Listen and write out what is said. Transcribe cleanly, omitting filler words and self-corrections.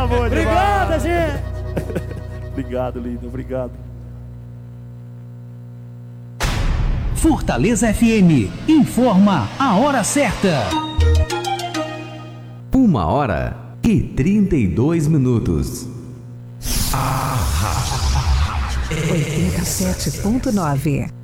Coisa boa demais. Obrigado, gente. Obrigado, lindo. Obrigado. Fortaleza FM informa a hora certa. 1h32. 87.9